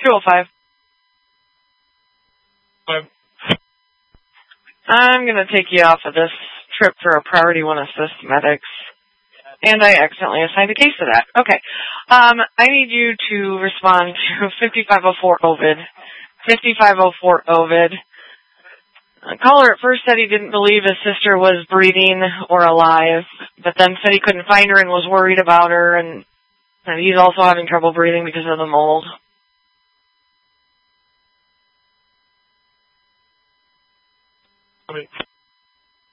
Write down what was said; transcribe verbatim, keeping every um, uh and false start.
two oh five. Five. I'm going to take you off of this trip for a priority one assist medics. And I accidentally assigned a case to that. Okay. Um, I need you to respond to fifty-five oh four Ovid. fifty-five oh four Ovid. The caller at first said he didn't believe his sister was breathing or alive, but then said he couldn't find her and was worried about her, and, and he's also having trouble breathing because of the mold. I mean,